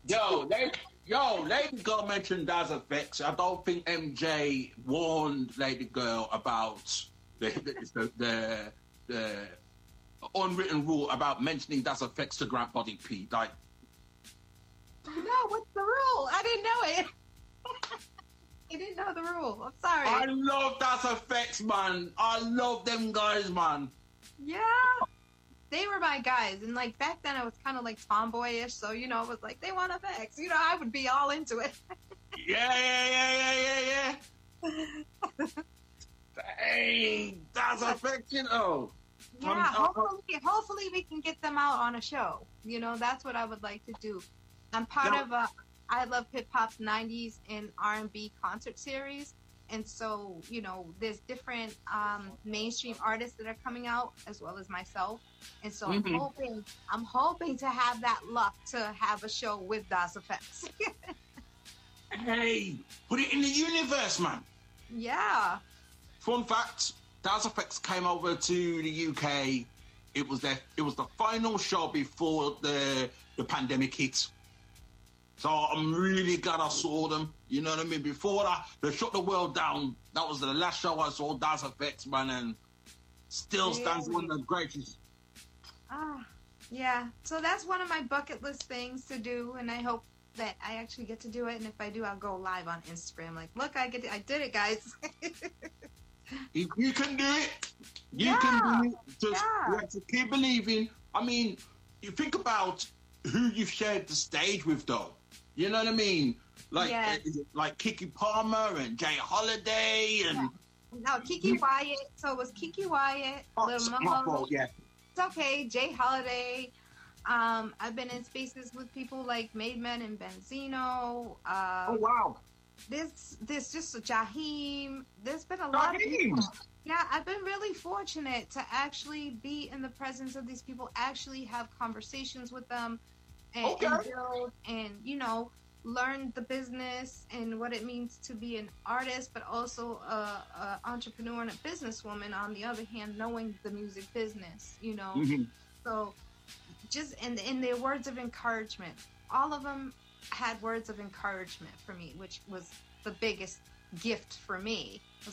Lady Girl mentioned Das effects. I don't think MJ warned Lady Girl about the unwritten rule about mentioning Das effects to Grant Body P. Like, no, what's the rule? I didn't know it. I didn't know the rule. I'm sorry. I love Das effects, man. I love them guys, man. Yeah. They were my guys, and like back then I was kind of like tomboyish, so you know it was like they want effects, you know I would be all into it. Yeah. Dang, that's effects, you know. Yeah, hopefully we can get them out on a show. You know, that's what I would like to do. I'm part of I Love Hip Hop's 90s and R&B concert series. And so, you know, there's different mainstream artists that are coming out, as well as myself. And so I'm hoping to have that luck to have a show with Das Effects. Hey, put it in the universe, man. Yeah. Fun fact: Das Effects came over to the UK. It was the final show before the pandemic hit. So I'm really glad I saw them. You know what I mean? Before that, they shut the world down. That was the last show I saw Das Effects, man, and still stands one of the greatest. Yeah. So that's one of my bucket list things to do, and I hope that I actually get to do it. And if I do, I'll go live on Instagram. Like, look, I did it, guys. If you can do it, you can do it. Just you have to keep believing. I mean, you think about who you've shared the stage with, though. You know what I mean? Like, like Kiki Palmer and Jay Holiday and no, Kiki Wyatt. So it was Kiki Wyatt, Lil Mo. Yeah. It's okay, Jay Holiday. I've been in spaces with people like Made Men and Benzino. Oh wow. There's just Jaheim. There's been a lot of people. Yeah, I've been really fortunate to actually be in the presence of these people, actually have conversations with them, and build and, you know, learn the business and what it means to be an artist, but also a entrepreneur and a businesswoman, on the other hand, knowing the music business, you know. So just in their words of encouragement, all of them had words of encouragement for me, which was the biggest gift for me.